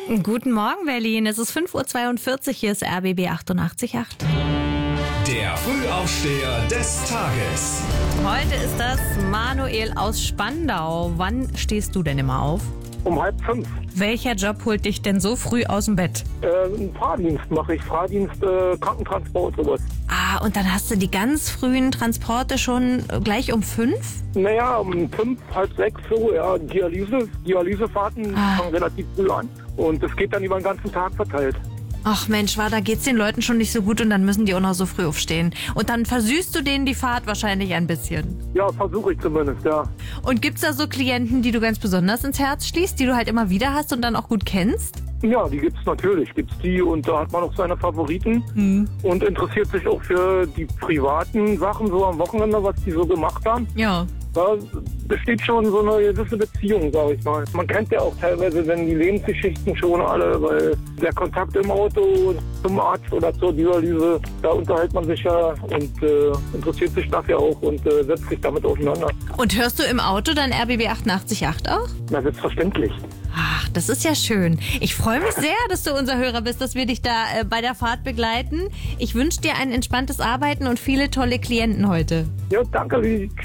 Guten Morgen, Berlin. Es ist 5:42 Uhr. Hier ist RBB 88.8. Der Frühaufsteher des Tages. Heute ist das Manuel aus Spandau. Wann stehst du denn immer auf? Um 4:30. Welcher Job holt dich denn so früh aus dem Bett? Einen Fahrdienst mache ich. Fahrdienst, Krankentransport, sowas. Ah, und dann hast du die ganz frühen Transporte schon gleich um 5? Naja, um 5, halb 6 so, ja. Dialysefahrten fangen relativ früh an. Und es geht dann über den ganzen Tag verteilt. Ach Mensch, da geht's den Leuten schon nicht so gut und dann müssen die auch noch so früh aufstehen. Und dann versüßt du denen die Fahrt wahrscheinlich ein bisschen. Ja, versuche ich zumindest, ja. Und gibt's da so Klienten, die du ganz besonders ins Herz schließt, die du halt immer wieder hast und dann auch gut kennst? Ja, die gibt's natürlich. Gibt's die und da hat man auch seine Favoriten und interessiert sich auch für die privaten Sachen so am Wochenende, was die so gemacht haben. Ja. Da besteht schon so eine gewisse Beziehung, sage ich mal. Man kennt ja auch teilweise, wenn die Lebensgeschichten schon alle, weil der Kontakt im Auto zum Arzt oder zur Dialyse, da unterhält man sich ja und interessiert sich dafür auch und setzt sich damit auseinander. Und hörst du im Auto dann RBB 88.8 auch? Na, selbstverständlich. Ach, das ist ja schön. Ich freue mich sehr, dass du unser Hörer bist, dass wir dich da bei der Fahrt begleiten. Ich wünsche dir ein entspanntes Arbeiten und viele tolle Klienten heute. Ja, danke. Tschüss.